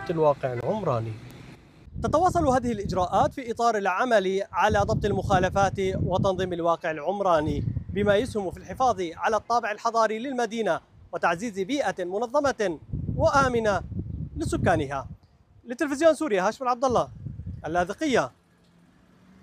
ضبط الواقع العمراني. تتواصل هذه الإجراءات في إطار العمل على ضبط المخالفات وتنظيم الواقع العمراني، بما يسهم في الحفاظ على الطابع الحضاري للمدينة وتعزيز بيئة منظمة وآمنة لسكانها. لتلفزيون سوريا، هاشم عبد الله، اللاذقية.